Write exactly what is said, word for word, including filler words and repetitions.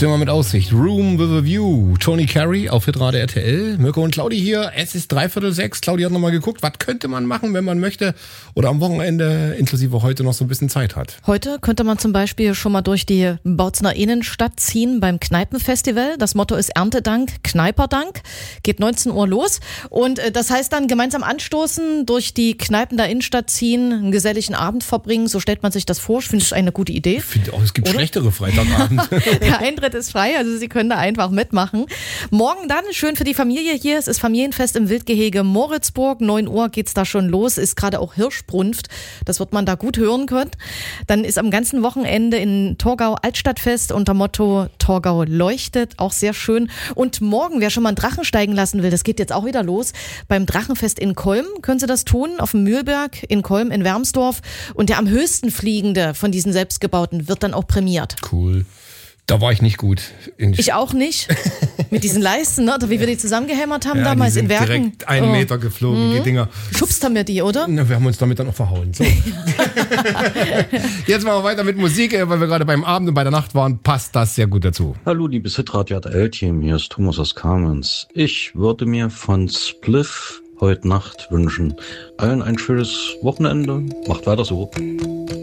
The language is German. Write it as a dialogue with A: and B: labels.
A: Zimmer mit Aussicht. Room with a View. Tony Carey auf Hitrate R T L. Mirko und Claudi hier. Es ist dreiviertel sechs. Claudi hat nochmal geguckt, was könnte man machen, wenn man möchte oder am Wochenende inklusive heute noch so ein bisschen Zeit hat.
B: Heute könnte man zum Beispiel schon mal durch die Bautzener Innenstadt ziehen beim Kneipenfestival. Das Motto ist Erntedank, Kneiperdank. Geht neunzehn Uhr los. Und das heißt dann gemeinsam anstoßen, durch die Kneipen der Innenstadt ziehen, einen geselligen Abend verbringen. So stellt man sich das vor. Ich finde es eine gute Idee.
A: Ich finde auch, es gibt Oder? schlechtere Freitagabend.
B: Der Eintritt ist frei, also Sie können da einfach mitmachen. Morgen dann, schön für die Familie hier, es ist Familienfest im Wildgehege Moritzburg. neun Uhr geht's da schon los, ist gerade auch Hirschbrunft. Das wird man da gut hören können. Dann ist am ganzen Wochenende in Torgau Altstadtfest unter Motto Torgau leuchtet, auch sehr schön. Und morgen, wer schon mal einen Drachen steigen lassen will, das geht jetzt auch wieder los. Beim Drachenfest in Kolm können Sie das tun, auf dem Mühlberg, in Kolm, in Wermsdorf. Und der am höchsten fliegende von diesen selbstgebauten wird dann auch prämiert.
A: Cool. Da war ich nicht gut. In
B: ich auch nicht. Mit diesen Leisten, ne? Wie wir die zusammengehämmert haben
A: ja,
B: damals
A: die sind
B: in Werken.
A: Direkt einen
B: oh.
A: Meter geflogen,
B: mhm.
A: die Dinger.
B: Schubst haben wir die, oder?
A: Na, wir haben uns damit dann auch verhauen. So. Jetzt machen wir weiter mit Musik, weil wir gerade beim Abend und bei der Nacht waren. Passt das sehr gut dazu.
C: Hallo, liebes Hitradio R T L-Team. Hier ist Thomas aus Kamenz. Ich würde mir von Spliff heute Nacht wünschen. Allen ein schönes Wochenende. Macht weiter so.